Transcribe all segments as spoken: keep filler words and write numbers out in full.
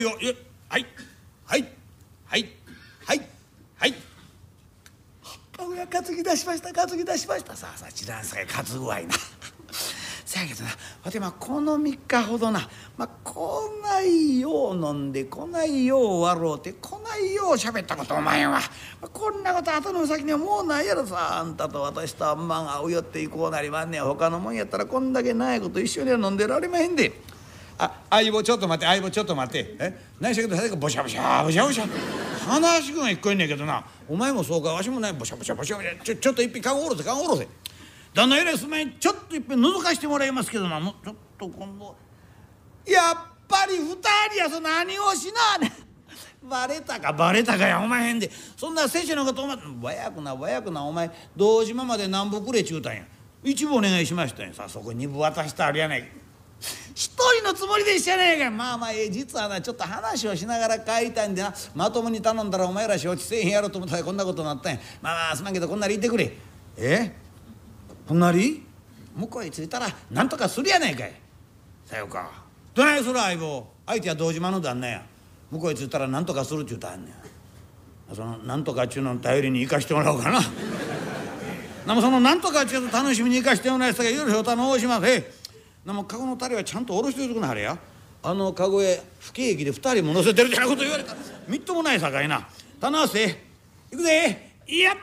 よよはいはいはいはいはい母親担ぎ出しました担ぎ出しました。さあさあ知らんさかい担ぐわいなせやけどなわてまあこのみっかほどなまあこないよう飲んでこないよう笑うてこないよう喋ったことお前は、まあ、こんなこと後の先にはもうないやろさ。あんたと私とあんまがうよっていこうなりまんねん。他のもんやったらこんだけないこと一緒には飲んでられまへんで。あ、相棒ちょっと待って相棒ちょっと待ってえ何しゃけど誰かボシャボシャボシャボシャ話が聞こえんねんけどな。お前もそうかわしもないボシャボシャボシャボシャちょちょっと一品カゴおろせカゴおろせ旦那えらいすまんちょっと一品覗かしてもらいますけどなもうちょっと今度やっぱり二人やそ何をしなねんバレたかバレたかやお前へんでそんな選手のことお前わやくなわやくなお前堂島まで何歩くれちゅうたんや一部お願いしましたんやさそこ二部渡してあるやないか一人のつもりでしたねえか。まあまあえ実はなちょっと話をしながら帰りたいんでなまともに頼んだらお前ら承知せえへんやろと思ったらこんなことになったんや。まあまあすまんけどこんなり言ってくれ。えこんなり向こうへ着いたらなんとかするやないかい。さよかどないする相棒相手は堂島の旦那や向こうへ着いたらなんとかするっちゅうたんねん。そのなんとかっちゅうの頼りに行かしてもらおうかななもそのなんとかっちゅうと楽しみに行かしてもらいますがよろしくお頼申します。ええなもカゴのタレはちゃんと下ろしておいてくなはれや。あのカゴへ不景気で二人も乗せてるってなこと言われたらみっともないさかいな。頼むせ行くでいや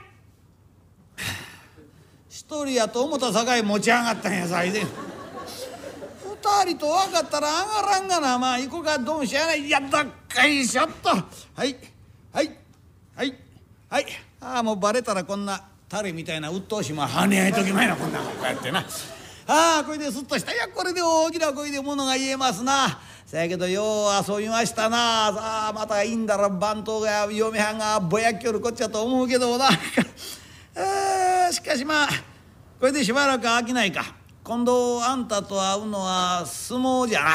一人やと思ったさかい持ち上がったんやさいで二人と分かったら上がらんがな。まあ行こうかどうもしゃあない。いやだっかいしょっとはいはいはいはいああもうバレたらこんなタレみたいな鬱陶しいもん跳ね合いときまいなこんなこうやってな。ああこれですっとしたいやこれで大きな声でものが言えますな。せやけどよう遊びましたな。さあまたいいんだろ番頭が嫁はんがぼやっきょるこっちゃと思うけどもなあしかしまあこれでしばらく飽きないか。今度あんたと会うのは相撲じゃな。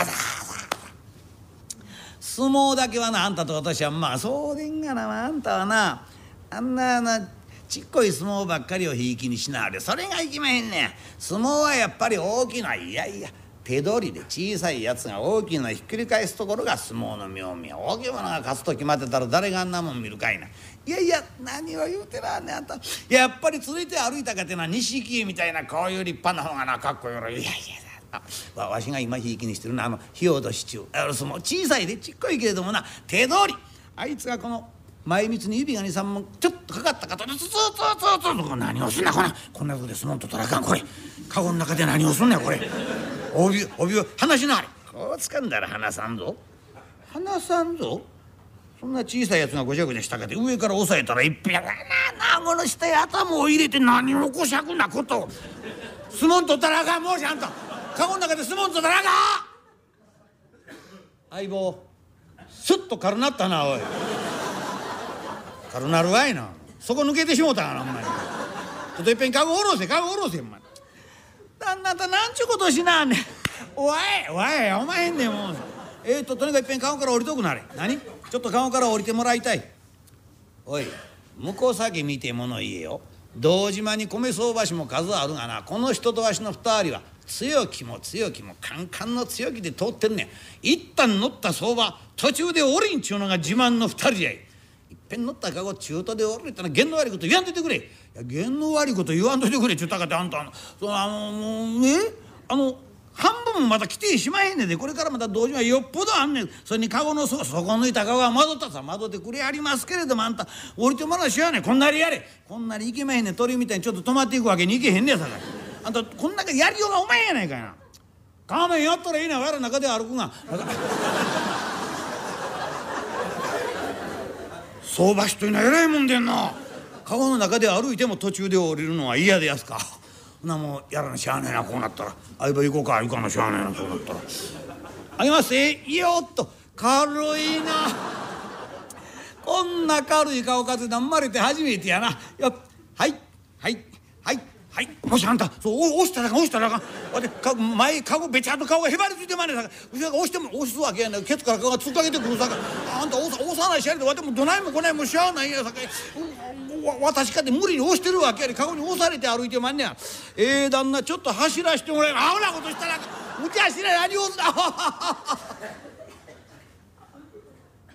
相撲だけはなあんたと私はまあそうでんがな。あんたはなあんななちっこい相撲ばっかりをひいきにしなあれそれがいきまへんねん。相撲はやっぱり大きないやいや手取りで小さいやつが大きいのをひっくり返すところが相撲の妙味や。大きいものが勝つと決まってたら誰があんなもん見るかいな。いやいや何を言うてらんねんあんた。やっぱり続いて歩いたかってな錦絵みたいなこういう立派な方がなかっこよろい。いやいやあわわしが今ひいきにしてるのはあのひよどしちゅうあの相撲小さいでちっこいけれどもな手取りあいつがこの前みつに指がにさんぼんちょっとかかったかとツツツツツツ何をすんなこんなこんなとこで相撲とったらあかん。これカゴの中で何をすんねんこれ帯帯を離しなはれ。こう掴んだら離さんぞ離さんぞ。そんな小さいやつがごちゃごちゃしたかて上から押さえたら一品がなな顎の下へ頭を入れて何をこしゃくなこと相撲とったらあかん。もうしあんたカゴの中で相撲とったらあかん。相棒スッと軽なったなおい軽なるわいな。そこ抜けてしもうたがなお前ちょっといっぺんカゴ下ろせカゴ下ろせお前旦那となんちゅうことしなあんねん。おいおいお前へんねんもうえーととにかくいっぺんカゴから降りとくなれ。何ちょっとカゴから降りてもらいたい。おい向こう先見てもの言えよ。堂島に米相場師も数あるがなこの人とわしの二人は強気も強気もカンカンの強気で通ってんねん。一旦乗った相場途中で降りんちゅうのが自慢の二人やい。いっぺん乗ったカゴ中途で降りたら弦の悪いこと言わんといてくれ。いや弦の悪いこと言わんといてくれちゅうたかってあんたあのそのあのもうねあの半分もまた来てしまへんねんでこれからまた堂島よっぽどあんねん。それにカゴの底抜いたカゴが窓ったさ窓でくれありますけれどもあんた降りてもらうしやねん。こんなりやれこんなりいけまへんねん。鳥みたいにちょっと止まっていくわけにいけへんねんさかいあんたこんなやりようがお前やないかいな。カーメンやったらいいなわら中で歩くが相場師というのは偉いもんでんな。カゴの中で歩いても途中で降りるのは嫌でやすか。ほなもうやらなしゃあねえなこうなったら相場行こうか行かなしゃあねえなそうなったらあげますえよっと軽いなこんな軽い顔数なんまれて初めてやな。よはいはいはいはいもしあんたそう押したらあかん押したらあかんわてか前カゴべちゃっと顔がへばりついてまんねんさか後ろが押しても押すわけやねん。ケツから顔が突っかけてくるさかあんた押さ押さないしやれでわてもどないもこないもしゃあないやさか私かって無理に押してるわけやでカゴに押されて歩いてまんねや。ええー、旦那ちょっと走らしてもらえばアホなことしたらむちゃしない何をすんだ